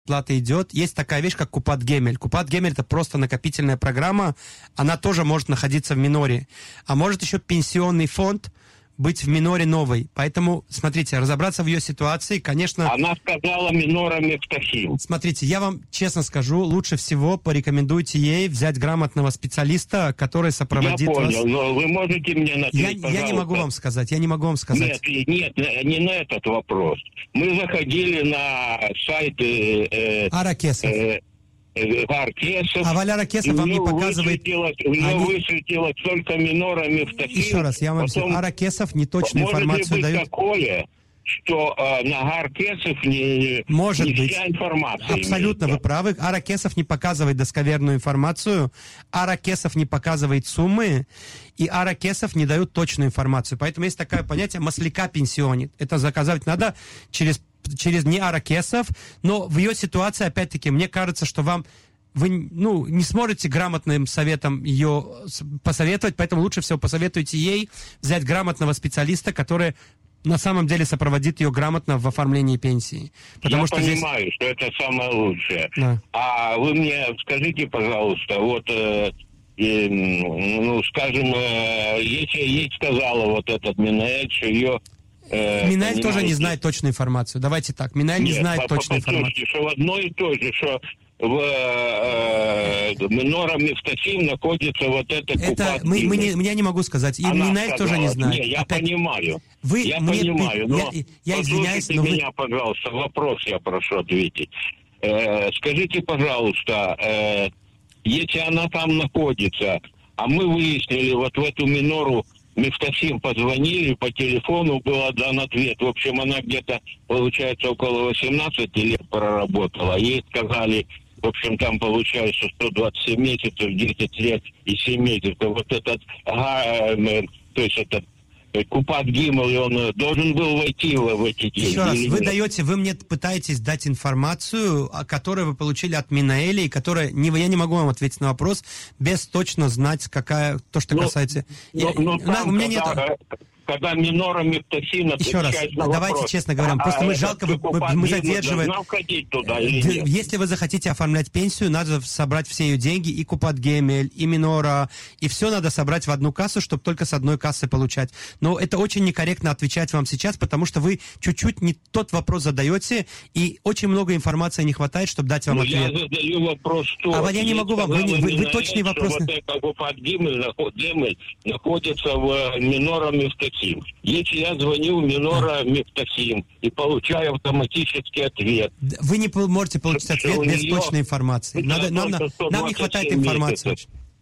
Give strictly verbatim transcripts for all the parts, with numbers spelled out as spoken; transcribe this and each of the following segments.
плата идет. Есть такая вещь, как Купат Гемель. Купат Гемель — это просто накопительная программа. Она тоже может находиться в миноре. А может еще пенсионный фонд быть в миноре новой. Поэтому, смотрите, разобраться в ее ситуации, конечно... Она сказала минора мифтахим. Смотрите, я вам честно скажу, лучше всего порекомендуйте ей взять грамотного специалиста, который сопроводит вас... Я понял, вас... но вы можете мне ответить, я, пожалуйста? Я не могу вам сказать, я не могу вам сказать. Нет, нет, не на этот вопрос. Мы заходили на сайты... Э, Аракесов. Э, Аракесов. А Валя Аракесов вам не показывает... У него Они... высветилось только минора мифтахим. Еще раз, я вам Потом... все. Аракесов неточную информацию дает. Может быть такое, что э, на Аракесов не, Может не быть. вся информация Абсолютно имеется. вы правы. Аракесов не показывает достоверную информацию, Аракесов не показывает суммы, и Аракесов не дают точную информацию. Поэтому есть такое понятие масляка пенсионит. Это заказывать надо через через не Аракесов, но в ее ситуации, опять-таки, мне кажется, что вам вы ну, не сможете грамотным советом ее посоветовать, поэтому лучше всего посоветуйте ей взять грамотного специалиста, который на самом деле сопроводит ее грамотно в оформлении пенсии. Потому Я что понимаю, здесь... что это самое лучшее. Да. А вы мне скажите, пожалуйста, вот... Э, э, ну, скажем, э, если ей сказала вот этот Минаэль, что ее... Э, Минаэль тоже не знает точную информацию. Давайте так, Минаэль не знает точную информацию. Что в одно и то же, что в э, минора мифтахим находится вот это... Это мы, мы не, я не могу сказать. И Минаэль тоже не знает. Не, я Опять... понимаю. Вы я мне... понимаю, но я, я извиняюсь, но меня, вы... пожалуйста, вопрос я прошу ответить. Э, скажите, пожалуйста, э, если она там находится, а мы выяснили вот в эту минору Мифтахим позвонили, по телефону был дан ответ. В общем, она где-то, получается, около восемнадцати лет проработала. Ей сказали, в общем, там получается сто двадцать семь месяцев, десять лет и семь месяцев. Вот этот, ага, то есть этот Купат Гимел, он должен был войти в эти деньги. Еще раз, вы даете, вы мне пытаетесь дать информацию, которую вы получили от Минаэля, и которая, не, я не могу вам ответить на вопрос, без точно знать, какая, то, что но, касается... Но, я, но там, у меня когда, нет... когда минора мифтахим Еще раз, на давайте вопрос, честно говорим, а, просто а мы жалко, вы, мы задерживаем. Туда, Если вы захотите оформлять пенсию, надо собрать все ее деньги, и Купат Гемель, и Минора, и все надо собрать в одну кассу, чтобы только с одной кассы получать. Но это очень некорректно отвечать вам сейчас, потому что вы чуть-чуть не тот вопрос задаете, и очень много информации не хватает, чтобы дать вам ну, ответ. Я задаю вопрос, что... А я не могу вам, вы, вы, вы точный вопрос... Вот это Купат Гемель находится в Минора мифтахим. Если я звоню в Минора мифтахим и получаю автоматический ответ. Вы не можете получить ответ без нее... точной информации. Надо, нам, нам не хватает информации.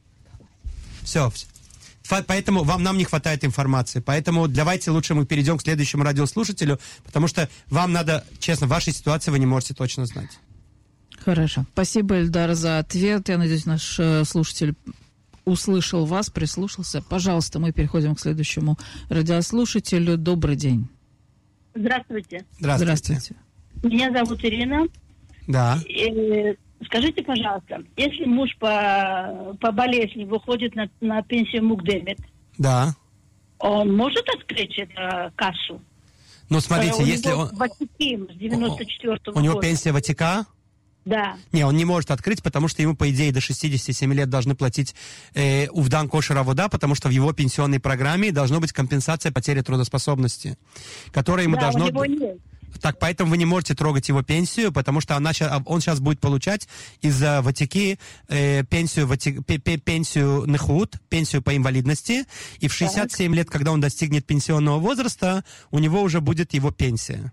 Все. Поэтому вам нам не хватает информации. Поэтому давайте лучше мы перейдем к следующему радиослушателю, потому что вам надо, честно, в вашей ситуации вы не можете точно знать. Хорошо. Спасибо, Эльдар, за ответ. Я надеюсь, наш слушатель услышал вас, прислушался. Пожалуйста, мы переходим к следующему радиослушателю. Добрый день. Здравствуйте. Здравствуйте. Здравствуйте. Меня зовут Ирина. Да. И, скажите, пожалуйста, если муж по, по болезни выходит на, на пенсию Мукдемет, да. Он может открыть эту кассу? Ну, смотрите, у если него он... Ватиким с девяносто четвёртого года. У него пенсия Ватика? Да. Не, он не может открыть, потому что ему, по идее, до шестидесяти семи лет должны платить э, Увдан Кошер Авода, потому что в его пенсионной программе должна быть компенсация потери трудоспособности, которая ему да, должно... у него нет. Так, поэтому вы не можете трогать его пенсию, потому что она, он сейчас будет получать из-за Ватики э, пенсию, вати, пенсию Нехут, пенсию по инвалидности, и в шестьдесят семь так. лет, когда он достигнет пенсионного возраста, у него уже будет его пенсия.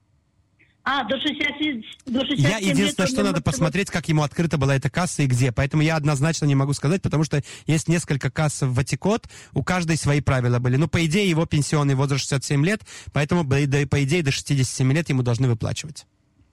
А, до шестидесяти, до шестидесяти Я единственное, что надо посмотреть, как ему открыта была эта касса и где. Поэтому я однозначно не могу сказать, потому что есть несколько касс в Ватикот, у каждой свои правила были. Но, по идее, его пенсионный возраст шестьдесят семь лет, поэтому, по идее, до шестидесяти семи лет ему должны выплачивать.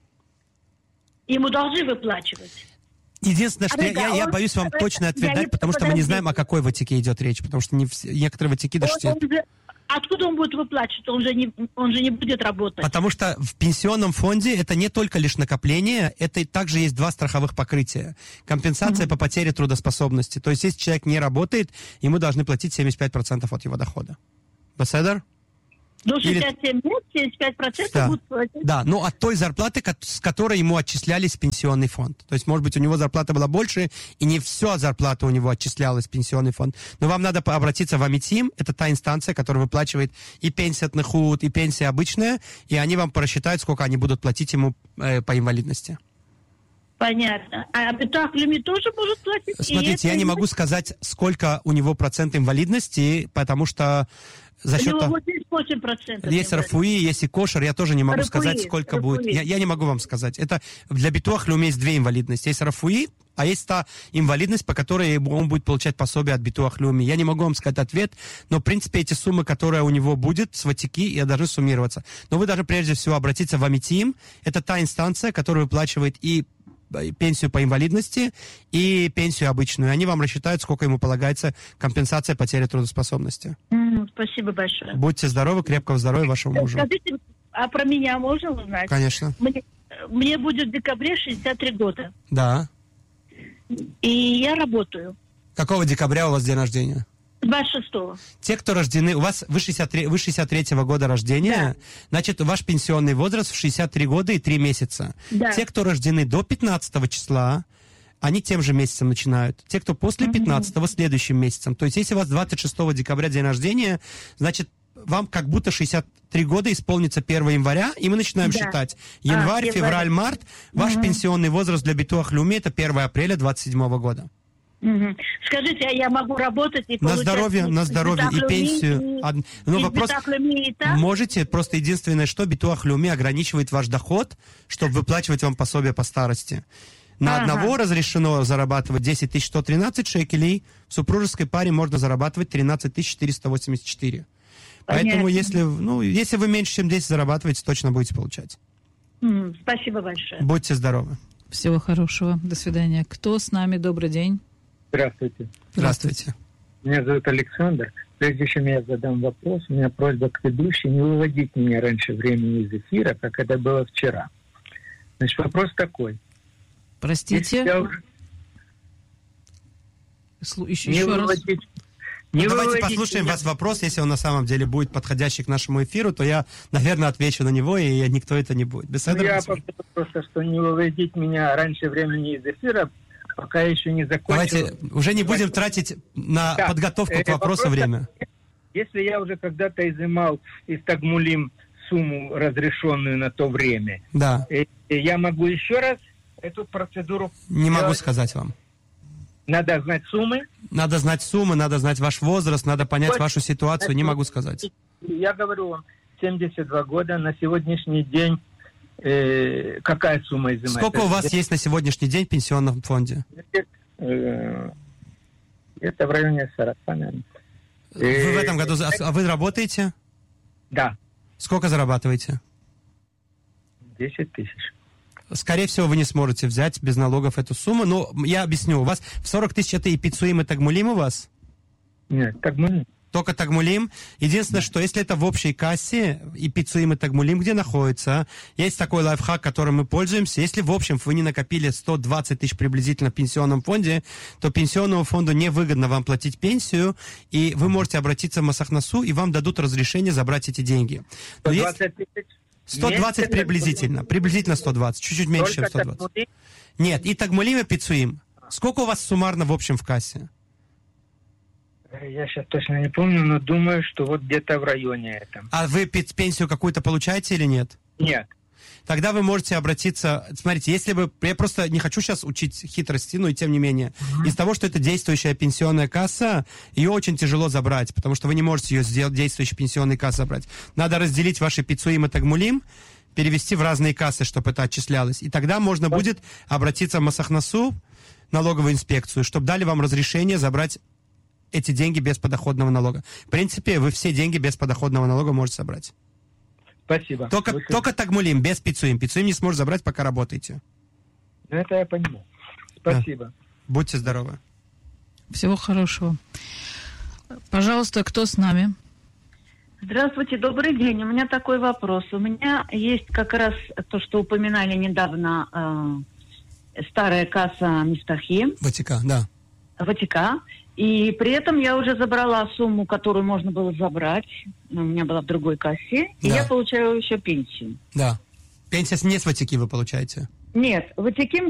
Ему должны выплачивать? Единственное, что а я, я, я боюсь вам точно ответ дать, потому что мы не знаем, о какой Ватике идет речь, потому что не все, некоторые Ватики до шестидесяти лет. Откуда он будет выплачивать? Он же не, он же не будет работать. Потому что в пенсионном фонде это не только лишь накопление, это также есть два страховых покрытия. Компенсация mm-hmm. по потере трудоспособности. То есть, если человек не работает, ему должны платить семьдесят пять процентов от его дохода. Беседер? До Или- шестьдесят семь лет семьдесят пять процентов Да. будут платить. Да, но от той зарплаты, ко- с которой ему отчислялись в пенсионный фонд. То есть, может быть, у него зарплата была больше, и не все зарплата у него отчислялась в пенсионный фонд. Но вам надо по- обратиться в Амитим, это та инстанция, которая выплачивает и пенсия от Нехут, и пенсия обычная, и они вам просчитают, сколько они будут платить ему э, по инвалидности. Понятно. А Битах Леми тоже может платить? И Смотрите, я это не могу сказать, сколько у него процент инвалидности, потому что за У счет него того... вот здесь восемь процентов. Есть рафуи, есть и кошер, я тоже не могу Рафуи, сказать, сколько рафуи. будет. Я, я не могу вам сказать. Это для Битуах Леуми есть две инвалидности. Есть рафуи, а есть та инвалидность, по которой он будет получать пособие от Битуах Леуми. Я не могу вам сказать ответ, но, в принципе, эти суммы, которые у него будет, сватики, и должны суммироваться. Но вы должны прежде всего обратиться в Амитим. Это та инстанция, которая выплачивает и пенсию по инвалидности и пенсию обычную. Они вам рассчитают, сколько ему полагается компенсация потери трудоспособности. М, Спасибо большое. Будьте здоровы, крепкого здоровья вашему мужу. Скажите, а про меня можно узнать? Конечно. Мне, мне будет в декабре шестьдесят три года. Да. И я работаю. Какого декабря у вас день рождения? двадцать шестого. Те, кто рождены... У вас вы, шестьдесят три, вы шестьдесят третьего года рождения, значит, ваш пенсионный возраст в шестьдесят три года и три месяца. Да. Те, кто рождены до пятнадцатого числа, они тем же месяцем начинают. Те, кто после пятнадцатого, следующим месяцем. То есть, если у вас двадцать шестого декабря день рождения, значит, вам как будто шестьдесят три года исполнится первого января, и мы начинаем Да. считать. Январь, январь. февраль, март. Ваш пенсионный возраст для Битуах Леуми это первого апреля двадцать седьмого года. Мгм. Скажите, а я могу работать и На получать здоровье, на здоровье и Битах Леуми, пенсию. и- Од- Но и вопрос... Битах Леуми и так? Можете, просто единственное, что Битуах Леуми ограничивает ваш доход, чтобы выплачивать вам пособие по старости. На Ага. одного разрешено зарабатывать десять тысяч сто тринадцать шекелей, в супружеской паре можно зарабатывать тринадцать тысяч четыреста восемьдесят четыре. Поэтому, Понятно. если, ну, если вы меньше, чем десять зарабатываете, точно будете получать. М, Спасибо большое. Будьте здоровы. Всего хорошего. До свидания. Кто с нами? Добрый день. Здравствуйте. Здравствуйте. Меня зовут Александр. Прежде чем я задам вопрос, у меня просьба к ведущей не выводить меня раньше времени из эфира, как это было вчера. Значит, вопрос такой. Если Простите. я уже Слу- Еще, не еще раз. выводить... Ну, не давайте выводить послушаем меня- вас вопрос. Если он на самом деле будет подходящий к нашему эфиру, то я, наверное, отвечу на него, и никто это не будет. Ну, Беседа, я Расуль? попрошу просто, что не выводить меня раньше времени из эфира, пока еще не закончил. Давайте уже не будем тратить на Да. подготовку Э, к вопросу вопрос время. такой. Если я уже когда-то изымал из Тагмулим сумму, разрешенную на то время, Да, э, я могу еще раз эту процедуру... не могу сделать? сказать вам. Надо знать суммы. Надо знать суммы, надо знать ваш возраст, надо понять Вот. вашу ситуацию, не могу сказать. Я говорю вам, семьдесят два года, на сегодняшний день э, какая сумма изымается? Сколько у вас есть на сегодняшний день в пенсионном фонде? Э, Это в районе сорока, наверное. Вы в этом году... за- А вы работаете? Да, Сколько зарабатываете? десять тысяч. Скорее всего, вы не сможете взять без налогов эту сумму, но я объясню. У вас в сорок тысяч это и пицуим, и тагмулим у вас? Нет, Тагмулим. Только тагмулим. Единственное, что если это в общей кассе, и пицуим, и тагмулим, где находится, есть такой лайфхак, которым мы пользуемся. Если в общем вы не накопили сто двадцать тысяч приблизительно в пенсионном фонде, то пенсионному фонду невыгодно вам платить пенсию, и вы можете обратиться в Масахнасу, и вам дадут разрешение забрать эти деньги. Но есть двадцать тысяч. сто двадцать Месяц, приблизительно. Приблизительно сто двадцать. Чуть-чуть меньше, чем Только сто двадцать. Тагмулим. Нет, и тагмулим, и пицуим. Сколько у вас суммарно в общем в кассе? Я сейчас точно не помню, но думаю, что вот где-то в районе этом. А вы пи- пенсию какую-то получаете или нет? Нет. Тогда вы можете обратиться... Смотрите, если бы... Я просто не хочу сейчас учить хитрости, но и тем не менее. Из того, что это действующая пенсионная касса, ее очень тяжело забрать, потому что вы не можете ее сделать действующей пенсионной кассой забрать. Надо разделить ваши пицуим и тагмулим, перевести в разные кассы, чтобы это отчислялось. И тогда можно будет обратиться в Масахнасу, налоговую инспекцию, чтобы дали вам разрешение забрать эти деньги без подоходного налога. В принципе, вы все деньги без подоходного налога можете собрать. Спасибо. Только, Вы- только тагмулим, без пицуим. Пицуим не сможет забрать, пока работаете. Ну, это я понимаю. Спасибо. Будьте здоровы. Всего хорошего. Пожалуйста, кто с нами? Здравствуйте, добрый день. У меня такой вопрос. У меня есть как раз то, что упоминали недавно, э, старая касса Мифтахи, Ватика, да. Ватика. И при этом я уже забрала сумму, которую можно было забрать. у меня была в другой кассе, и Да. я получаю еще пенсию. Да. Пенсия не с Ватики вы получаете? Нет, Ватиким